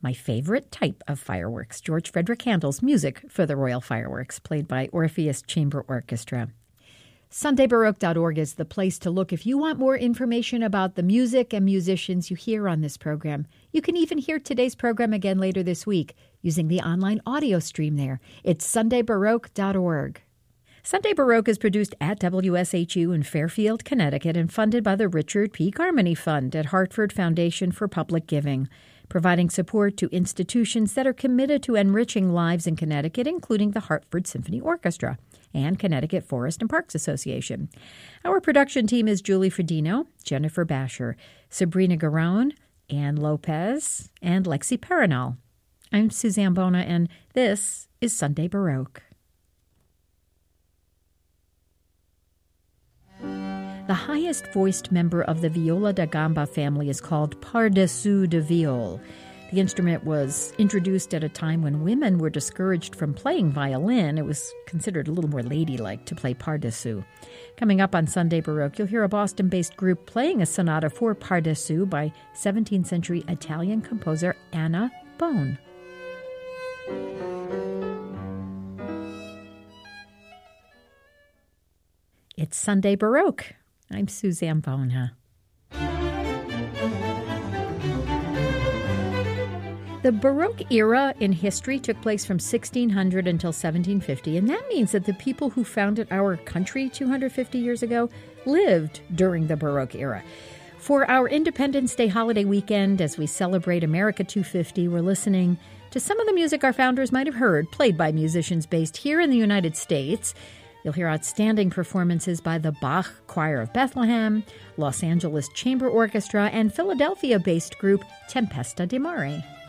my favorite type of fireworks, George Frederick Handel's music for the Royal Fireworks, played by Orpheus Chamber Orchestra. SundayBaroque.org is the place to look if you want more information about the music and musicians you hear on this program. You can even hear today's program again later this week using the online audio stream there. It's SundayBaroque.org. Sunday Baroque is produced at WSHU in Fairfield, Connecticut, and funded by the Richard P. Carmody Fund at Hartford Foundation for Public Giving, providing support to institutions that are committed to enriching lives in Connecticut, including the Hartford Symphony Orchestra and Connecticut Forest and Parks Association. Our production team is Julie Fredino, Jennifer Basher, Sabrina Garone, Ann Lopez, and Lexi Perinal. I'm Suzanne Bona, and this is Sunday Baroque. The highest-voiced member of the viola da gamba family is called pardessus de viol. The instrument was introduced at a time when women were discouraged from playing violin. It was considered a little more ladylike to play pardessus. Coming up on Sunday Baroque, you'll hear a Boston-based group playing a sonata for pardessus by 17th century Italian composer Anna Bone. It's Sunday Baroque. I'm Suzanne Bona. The Baroque era in history took place from 1600 until 1750, and that means that the people who founded our country 250 years ago lived during the Baroque era. For our Independence Day holiday weekend, as we celebrate America 250, we're listening to some of the music our founders might have heard, played by musicians based here in the United States. You'll hear outstanding performances by the Bach Choir of Bethlehem, Los Angeles Chamber Orchestra, and Philadelphia-based group Tempesta di Mare.